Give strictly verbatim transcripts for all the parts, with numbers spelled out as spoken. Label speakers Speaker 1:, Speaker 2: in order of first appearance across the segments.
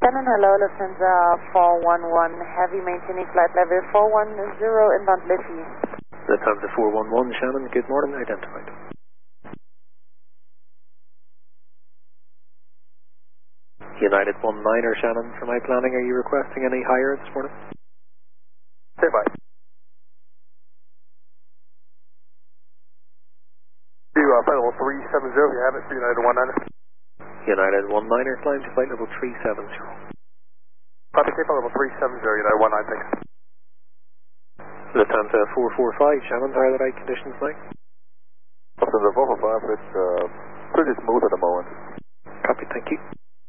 Speaker 1: Shannon, hello, Lufthansa four one one, heavy maintaining flight level four one zero, inbound Liffey.
Speaker 2: Lufthansa four one one, Shannon, good morning, identified. United one niner, Shannon, for my planning, are you requesting any higher this morning?
Speaker 3: Stay by. You, uh, flight level three seven zero, if you have it, for United one niner.
Speaker 2: United one niner, climb to flight level three seven zero.
Speaker 3: Copy, take flight level three seven zero, United one nine, thanks.
Speaker 2: Lufthansa four four five, Shannon, how are the right conditions like?
Speaker 3: Lufthansa four four five, it's uh, pretty smooth at the moment.
Speaker 2: Copy, thank you.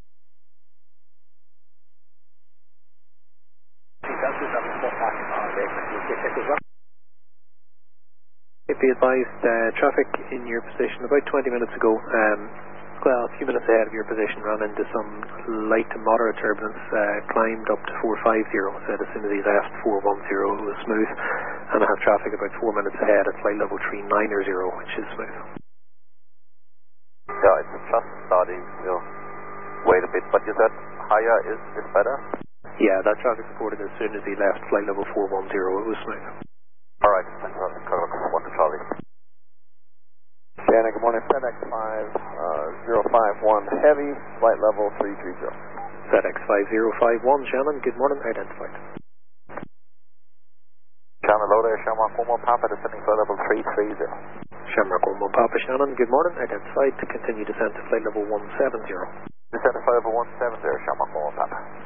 Speaker 2: Be advised, uh, traffic in your position about twenty minutes ago, um, well, a few minutes ahead of your position, ran into some light to moderate turbulence, uh, climbed up to four five zero, said as soon as he left four one zero it was smooth, and I have traffic about four minutes ahead at flight level three nine zero, which is smooth.
Speaker 4: Yeah, it's just starting, you know, wait a bit, but you said higher is, is better?
Speaker 2: Yeah, that traffic reported as soon as he left flight level four one zero, it was smooth.
Speaker 4: Alright, thanks for the call, one to Charlie.
Speaker 3: Shannon, good morning, FedEx five zero five one, heavy, flight level three three zero.
Speaker 2: FedEx five zero five one, Shannon, good morning, identified.
Speaker 4: Shannon, hello there, Shamrock one one Papa, descending flight level three three zero.
Speaker 2: Shamrock one one Papa, Shannon, good morning, identified, to continue descent to flight level one seven zero.
Speaker 4: Descend to flight level one seven zero, Shamrock one one Papa.